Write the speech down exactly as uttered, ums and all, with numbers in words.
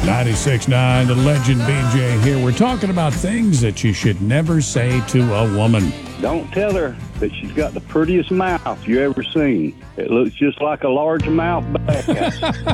ninety-six point nine, the Legend B J here. We're talking about things that you should never say to a woman. Don't tell her that she's got the prettiest mouth you ever seen. It looks just like a largemouth bass.